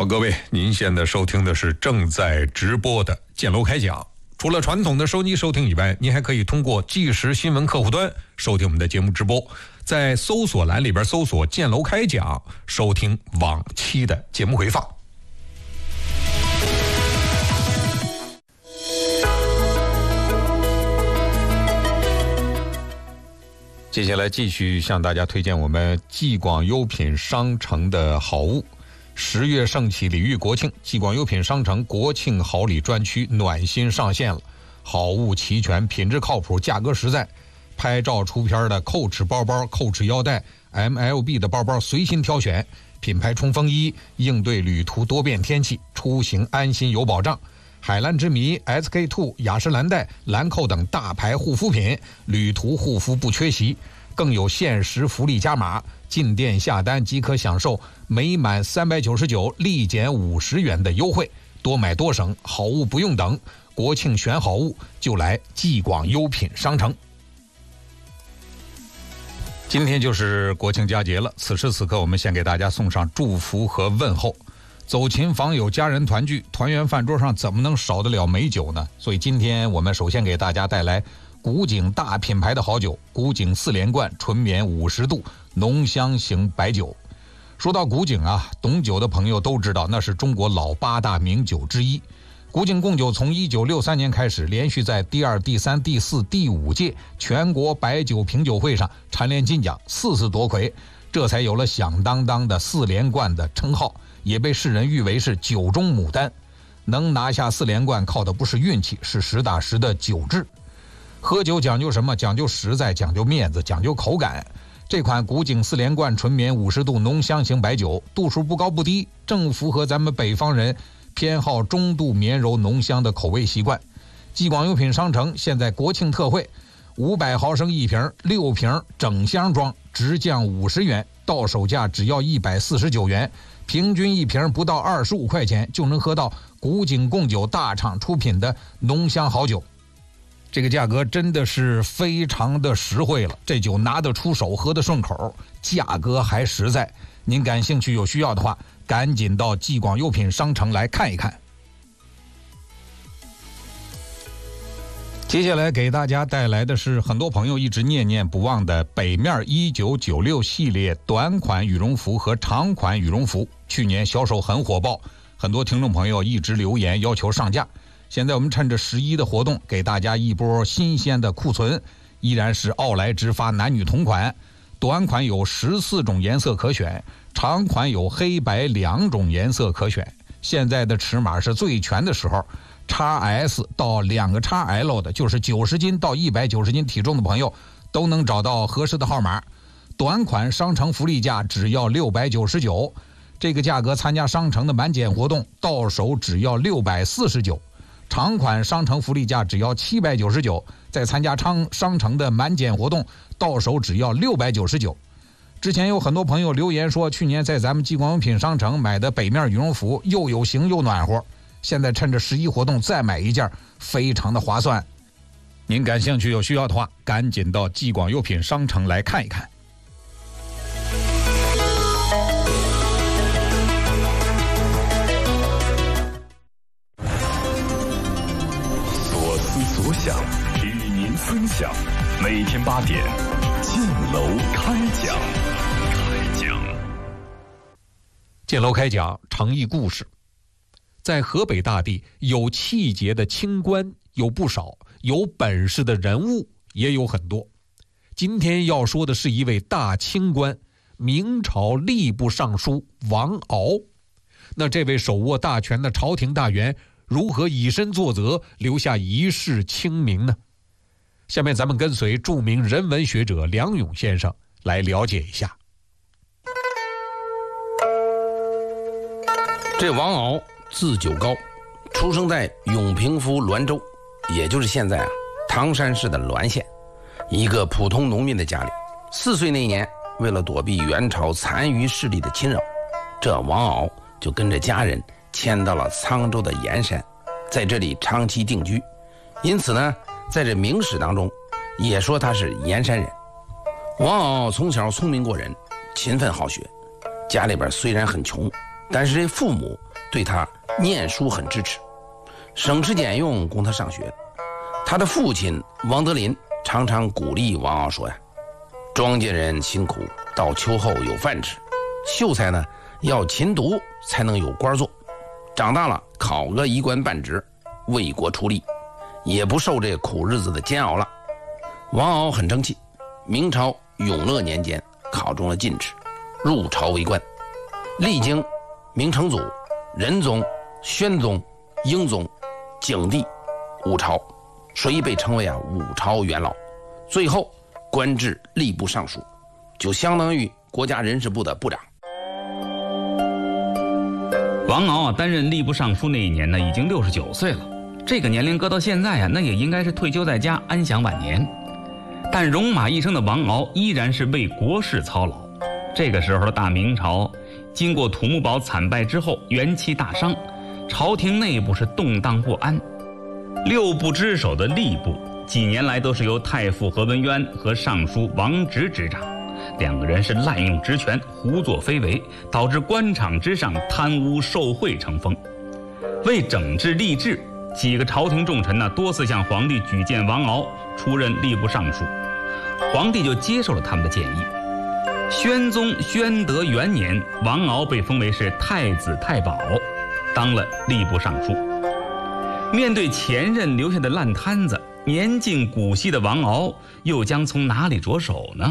各位，您现在收听的是正在直播的建楼开讲。除了传统的收机收听以外，您还可以通过即时新闻客户端收听我们的节目直播，在搜索栏里边搜索建楼开讲，收听往期的节目回放。接下来继续向大家推荐我们继广优品商城的好物。10月盛起，礼遇国庆，继广优品商城国庆好礼专区暖心上线了，好物齐全，品质靠谱，价格实在。拍照出片的Coach包包、Coach腰带、MLB 的包包随心挑选，品牌冲锋衣应对旅途多变天气，出行安心有保障。海蓝之谜、SK2、雅诗兰黛、兰蔻等大牌护肤品，旅途护肤不缺席。更有限时福利加码，进店下单即可享受每满399立减50元的优惠，多买多省，好物不用等。国庆选好物就来继广优品商城。今天就是国庆佳节了，此时此刻我们先给大家送上祝福和问候。走亲访友，家人团聚，团圆饭桌上怎么能少得了美酒呢？所以今天我们首先给大家带来古井大品牌的好酒，古井4连冠纯棉50度浓香型白酒。说到古井啊，懂酒的朋友都知道，那是中国老8大名酒之一。古井贡酒从1963年开始，连续在第2、第3、第4、第5届全国白酒品酒会上蝉联金奖，4次夺魁，这才有了响当当的4连冠的称号，也被世人誉为是酒中牡丹。能拿下4连冠靠的不是运气，是实打实的酒质。喝酒讲究什么？讲究实在，讲究面子，讲究口感。这款古井4连冠纯棉50度浓香型白酒，度数不高不低，正符合咱们北方人偏好中度绵柔浓香的口味习惯。继广优品商城现在国庆特惠，500毫升一瓶，6瓶整箱装，直降50元，到手价只要149元，平均一瓶不到25块钱就能喝到古井贡酒大厂出品的浓香好酒。这个价格真的是非常的实惠了，这酒拿得出手，喝得顺口，价格还实在。您感兴趣有需要的话，赶紧到继广优品商城来看一看。接下来给大家带来的是很多朋友一直念念不忘的北面1996系列短款羽绒服和长款羽绒服，去年销售很火爆，很多听众朋友一直留言要求上架。现在我们趁着11的活动，给大家一波新鲜的库存，依然是奥莱直发男女同款，短款有14种颜色可选，长款有黑白2种颜色可选。现在的尺码是最全的时候，XS 到2个 XL 的，就是90斤到190斤体重的朋友都能找到合适的号码。短款商城福利价只要699，这个价格参加商城的满减活动到手只要649。长款商城福利价只要799，再参加商城的满减活动到手只要699。之前有很多朋友留言说，去年在咱们继广优品商城买的北面羽绒服又有型又暖和，现在趁着11活动再买一件，非常的划算。您感兴趣有需要的话，赶紧到继广优品商城来看一看。 所想与您分享，每天8点，建楼开讲。 建楼开讲，诚意故事。在河北大地，有气节的清官有不少，有本事的人物也有很多。今天要说的是一位大清官，明朝吏部尚书王敖。那这位手握大权的朝廷大员如何以身作则，留下一世清名呢？下面咱们跟随著名人文学者梁永先生来了解一下。 这王敖字九高，出生在永平府滦州，也就是现在唐山市的滦县，一个普通农民的家里。4岁那年，为了躲避元朝残余势力的侵扰，这王敖就跟着家人迁到了沧州的盐山，在这里长期定居。因此呢，在这明史当中也说他是盐山人。王敖从小聪明过人，勤奋好学，家里边虽然很穷，但是这父母对他念书很支持，省吃俭用供他上学。他的父亲王德林常常鼓励王敖说呀：“庄稼人辛苦，到秋后有饭吃；秀才呢，要勤读才能有官做。长大了考个1官半职，为国出力，也不受这苦日子的煎熬了。”王敖很争气，明朝永乐年间考中了进士，入朝为官，历经明成祖、仁宗、宣宗、英宗、景帝5朝，所以被称为5朝元老。最后官至吏部尚书，就相当于国家人事部的部长。 王敖担任吏部尚书那一年呢，已经69岁了。这个年龄搁到现在那也应该是退休在家，安享晚年。但戎马一生的王敖依然是为国事操劳。这个时候的大明朝，经过土木堡惨败之后，元气大伤，朝廷内部是动荡不安。6部之首的吏部，几年来都是由太傅何文渊和尚书王直执掌，2个人是滥用职权，胡作非为，导致官场之上贪污受贿成风。为整治吏治，几个朝廷重臣多次向皇帝举荐王敖出任吏部尚书，皇帝就接受了他们的建议。宣宗宣德元年，王敖被封为是太子太保，当了吏部尚书。面对前任留下的烂摊子，年近古稀的王敖又将从哪里着手呢？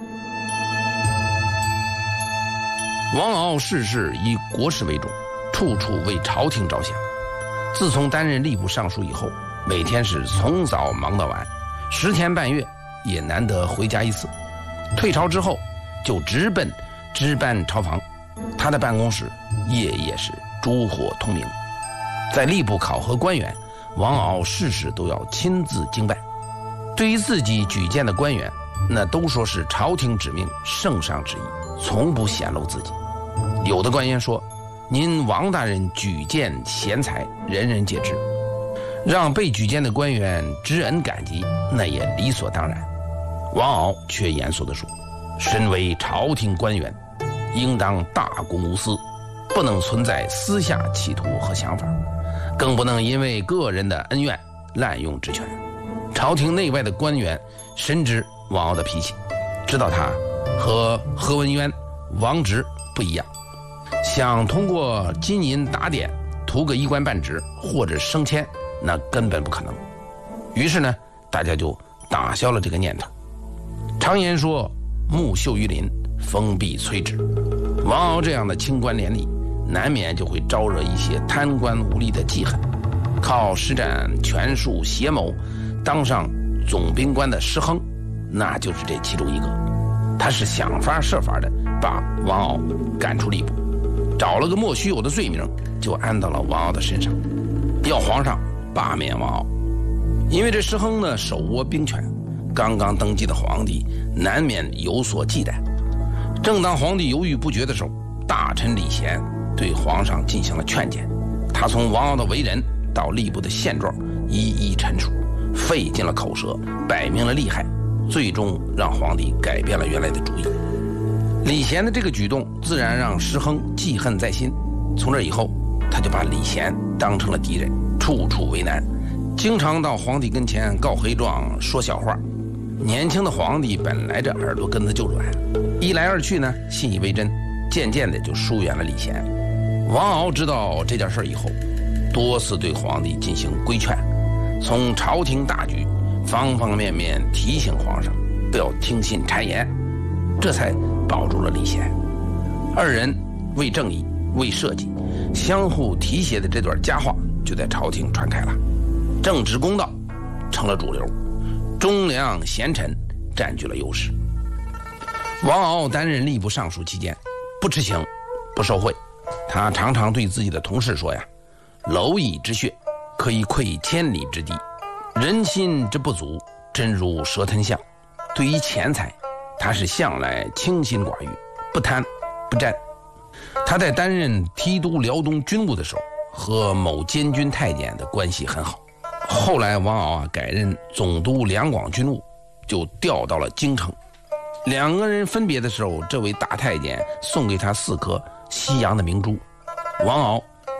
王敖事事以国事为重，处处为朝廷着想。自从担任吏部尚书以后，每天是从早忙到晚，10天半月也难得回家一次。退朝之后就直奔值班朝房，他的办公室夜夜是烛火通明。在吏部考核官员，王敖事事都要亲自经办。对于自己举荐的官员，那都说是朝廷指命，圣上旨意，从不显露自己。有的官员说：“您王大人举荐贤才，人人皆知，让被举荐的官员知恩感激，那也理所当然。”王敖却严肃地说：“身为朝廷官员，应当大公无私，不能存在私下企图和想法，更不能因为个人的恩怨滥用职权。”朝廷内外的官员深知王敖的脾气，知道他和何文渊、王直不一样，想通过金银打点图个1官半职或者升迁，那根本不可能。于是呢，大家就打消了这个念头。常言说木秀于林，风必摧之。王敖这样的清官廉吏，难免就会招惹一些贪官污吏的记恨。靠施展权术邪谋当上总兵官的施亨，那就是这其中一个。他是想法设法的把王敖赶出吏部，找了个莫须有的罪名，就安到了王敖的身上，要皇上罢免王敖。因为这施亨呢手握兵权，刚刚登基的皇帝难免有所忌惮。正当皇帝犹豫不决的时候，大臣李贤对皇上进行了劝谏。他从王敖的为人到吏部的现状一一陈述，费尽了口舌，摆明了利害，最终让皇帝改变了原来的主意。李贤的这个举动自然让施亨记恨在心，从这以后他就把李贤当成了敌人，处处为难，经常到皇帝跟前告黑状说小话。年轻的皇帝本来这耳朵根子就软，一来二去呢信以为真，渐渐的就疏远了李贤。王敖知道这件事以后，多次对皇帝进行规劝，从朝廷大局方方面面提醒皇上不要听信谗言，这才保住了李贤。二人为正义为社稷相互提携的这段佳话就在朝廷传开了，正直公道成了主流，忠良贤臣占据了优势。王敖担任吏部尚书期间，不吃刑不受贿，他常常对自己的同事说呀：“蝼蚁之血可以溃千里之地，人心之不足，真如蛇吞象。”对于钱财，他是向来清心寡欲，不贪不沾。他在担任提督辽东军务的时候，和某监军太监的关系很好。后来王敖改任总督两广军务，就调到了京城。2个人分别的时候，这位大太监送给他4颗西洋的明珠，王敖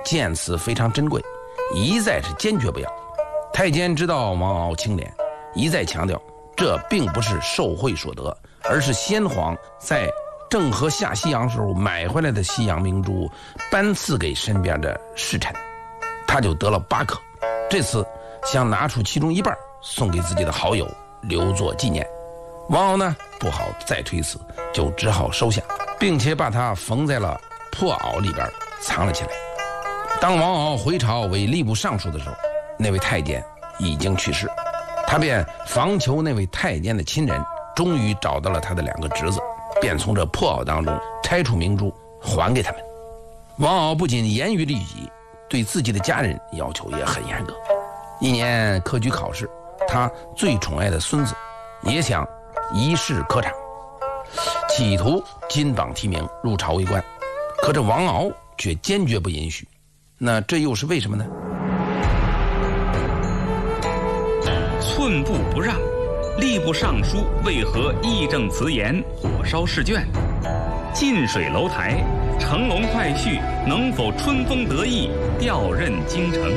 见此非常珍贵，一再是坚决不要。太监知道王敖清廉，一再强调这并不是受贿所得，而是先皇在郑和下西洋时候买回来的西洋明珠，颁赐给身边的侍臣，他就得了8颗。这次想拿出其中1半送给自己的好友，留作纪念。王敖呢不好再推辞，就只好收下，并且把它缝在了破袄里边藏了起来。当王敖回朝为吏部尚书的时候，那位太监已经去世，他便访求那位太监的亲人，终于找到了他的2个侄子，便从这破袄当中拆出明珠还给他们。王敖不仅严于律己，对自己的家人要求也很严格。一年科举考试，他最宠爱的孙子也想一试科场，企图金榜题名入朝为官，可这王敖却坚决不允许。那这又是为什么呢？ 寸步不让，吏部尚书为何义正辞严，火烧试卷？近水楼台，乘龙快婿能否春风得意，调任京城？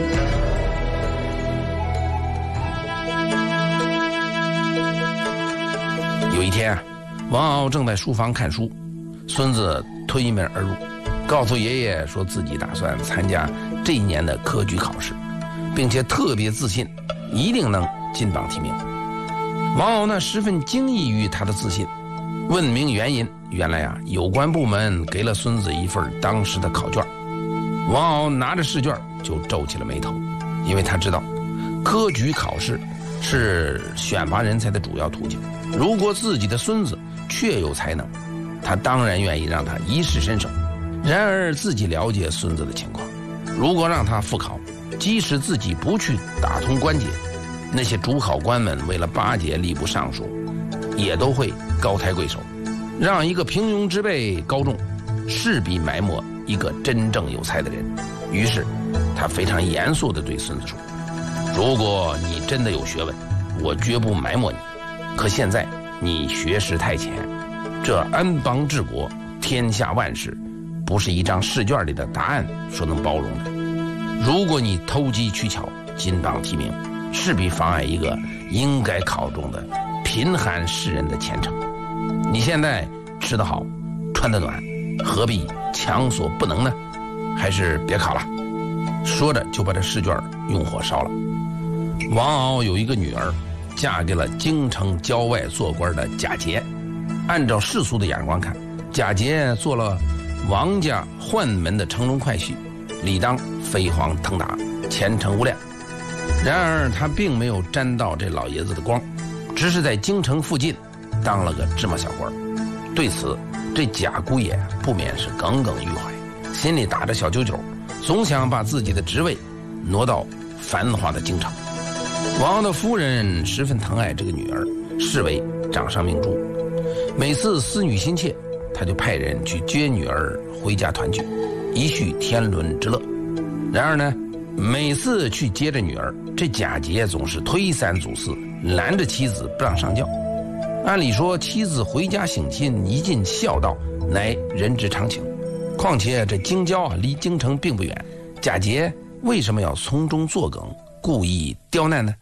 有一天啊，王敖正在书房看书，孙子推门而入，告诉爷爷说自己打算参加这一年的科举考试，并且特别自信一定能金榜题名。王敖呢十分惊异于他的自信，问明原因，原来啊有关部门给了孙子一份当时的考卷。王敖拿着试卷就皱起了眉头，因为他知道科举考试是选拔人才的主要途径，如果自己的孙子确有才能，他当然愿意让他一试身手。然而自己了解孙子的情况，如果让他复考，即使自己不去打通关节，那些主考官们为了巴结吏部尚书，也都会高抬贵手，让一个平庸之辈高中，势必埋没一个真正有才的人。于是他非常严肃地对孙子说，如果你真的有学问，我绝不埋没你，可现在你学识太浅，这安邦治国，天下万事，不是一张试卷里的答案所能包容的。如果你投机取巧，金榜题名，势必妨碍一个应该考中的贫寒士人的前程。你现在吃得好，穿得暖，何必强所不能呢？还是别考了。说着就把这试卷用火烧了。王敖有一个女儿，嫁给了京城郊外做官的贾节。按照世俗的眼光看，贾节做了王家宦门的乘龙快婿，理当飞黄腾达，前程无量。然而他并没有沾到这老爷子的光，只是在京城附近当了个芝麻小官。对此，这贾姑爷不免是耿耿于怀，心里打着小九九，总想把自己的职位挪到繁华的京城。王敖的夫人十分疼爱这个女儿，视为掌上明珠。每次思女心切，他就派人去接女儿回家团聚，一叙天伦之乐。然而呢，每次去接着女儿，这贾节总是推三阻四，拦着妻子不让上轿。按理说妻子回家省亲，一尽孝道，乃人之常情。况且这京郊啊离京城并不远，贾节为什么要从中作梗，故意刁难呢？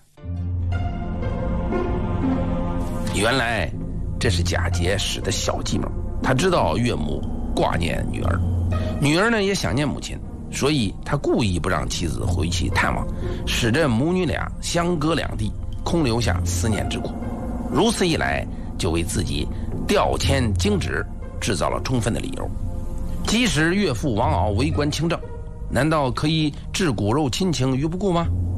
原来这是贾节使的小计谋。他知道岳母挂念女儿，女儿呢也想念母亲，所以他故意不让妻子回去探望，使得母女俩相隔两地，空留下思念之苦。如此一来，就为自己调迁京职制造了充分的理由。即使岳父王敖为官清正，难道可以置骨肉亲情于不顾吗？